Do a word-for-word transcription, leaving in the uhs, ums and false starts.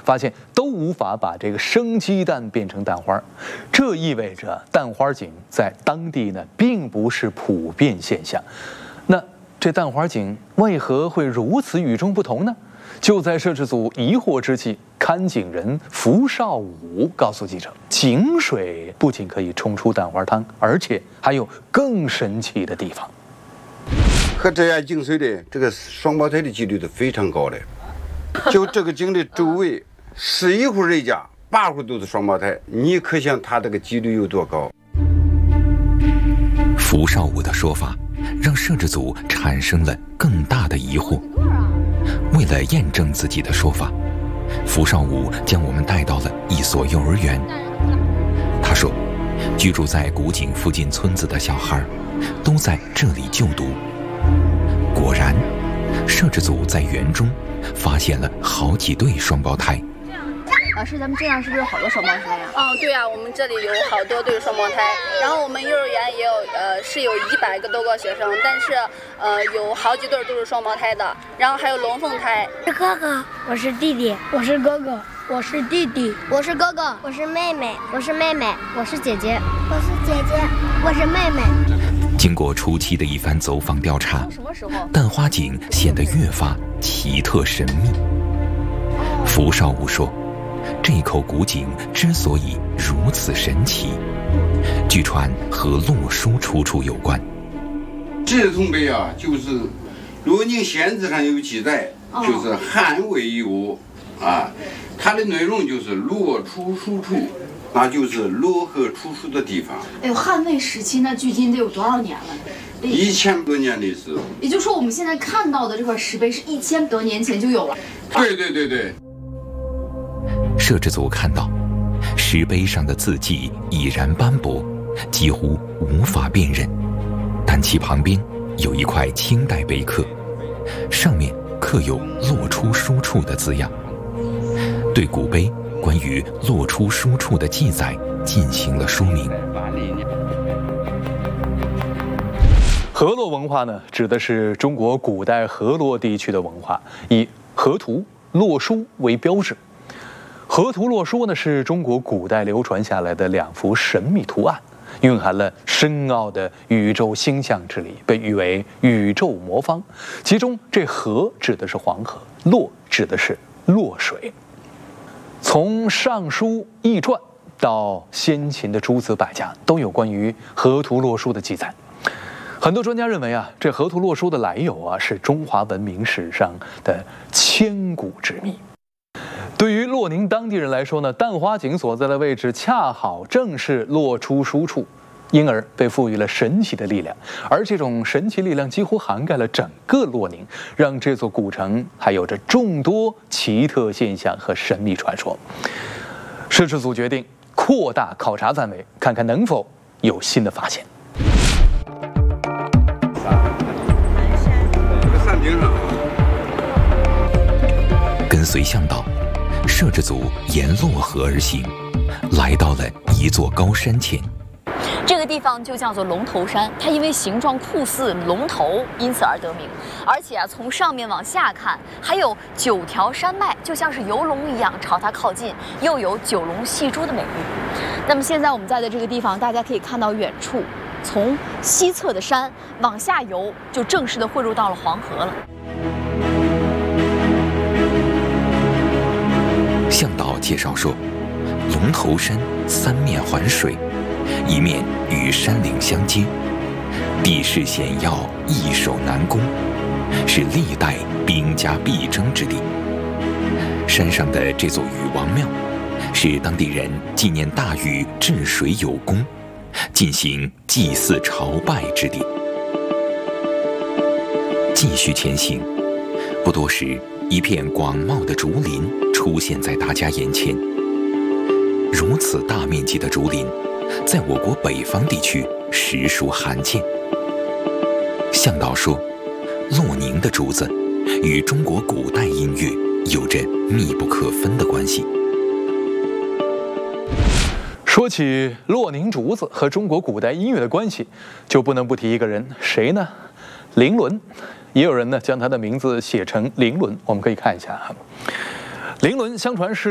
发现都无法把这个生鸡蛋变成蛋花，这意味着蛋花井在当地呢并不是普遍现象。那这蛋花井为何会如此与众不同呢？就在摄制组疑惑之际，看井人福少武告诉记者，井水不仅可以冲出蛋花汤，而且还有更神奇的地方。 喝这样井水的这个双胞胎的几率是非常高的。就这个井的周围，十一户人家，八户都是双胞胎，你可想他这个几率有多高？ 福少武的说法让摄制组产生了更大的疑惑。为了验证自己的说法，福少武将我们带到了一所幼儿园。他说，居住在古井附近村子的小孩都在这里就读。果然，摄制组在园中发现了好几对双胞胎。 老师，咱们这样是不是有好多双胞胎呀？ 哦，对啊，我们这里有好多对双胞胎，然后我们幼儿园也有，呃，是有一百个多个学生，但是，呃，有好几对都是双胞胎的，然后还有龙凤胎。 是哥哥，我是弟弟，我是哥哥，我是弟弟，我是哥哥，我是妹妹，我是妹妹，我是姐姐，我是姐姐，我是妹妹。 经过初期的一番走访调查，蛋花井显得越发奇特神秘。福少武说，这口古井之所以如此神奇，据传和洛书出处有关。 这铜碑啊，就是罗宁县志上有记载，就是汉魏一物啊，它的内容就是洛出书处，那就是洛河出书的地方。 哎呦，汉魏时期那距今得有多少年了？ 一千多年历史。 也就是说，我们现在看到的这块石碑是一千多年前就有了。 对对对对。 摄制组看到，石碑上的字迹已然斑驳，几乎无法辨认，但其旁边有一块清代碑刻，上面刻有“洛出书处”的字样，对古碑关于“洛出书处”的记载进行了说明。 河洛文化呢，指的是中国古代河洛地区的文化，以河图、洛书为标志。河图、洛书呢，是中国古代流传下来的两幅神秘图案，蕴含了深奥的宇宙星象之理，被誉为宇宙魔方。其中这河指的是黄河，洛指的是洛水。从《尚书》《易传》到先秦的诸子百家，都有关于河图洛书的记载。很多专家认为啊，这河图洛书的来由啊，是中华文明史上的千古之谜。对于洛宁当地人来说呢，蛋花井所在的位置恰好正是洛出书处，因而被赋予了神奇的力量。而这种神奇力量几乎涵盖了整个洛宁，让这座古城还有着众多奇特现象和神秘传说。摄制组决定扩大考察范围，看看能否有新的发现。 这个山顶上， 跟随向导，摄制组沿洛河而行，来到了一座高山前。 这个地方就叫做龙头山，它因为形状酷似龙头，因此而得名。而且啊，从上面往下看，还有九条山脉，就像是游龙一样朝它靠近，又有九龙戏珠的美誉。那么现在我们在的这个地方，大家可以看到远处，从西侧的山往下游，就正式的汇入到了黄河了。 向导介绍说，龙头山三面环水，一面与山岭相接，地势险要，易守难攻，是历代兵家必争之地。山上的这座禹王庙，是当地人纪念大禹治水有功，进行祭祀朝拜之地。继续前行，不多时，一片广袤的竹林出现在大家眼前。如此大面积的竹林，在我国北方地区实属罕见。向导说，洛宁的竹子与中国古代音乐有着密不可分的关系。 说起洛宁竹子和中国古代音乐的关系，就不能不提一个人，谁呢？伶伦。也有人呢将他的名字写成伶伦，我们可以看一下哈。伶伦相传是